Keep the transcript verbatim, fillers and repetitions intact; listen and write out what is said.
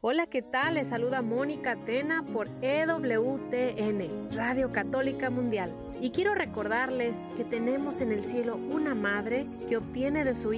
Hola, ¿qué tal? Les saluda Mónica Tena por E W T N, Radio Católica Mundial. Y quiero recordarles que tenemos en el cielo una madre que obtiene de su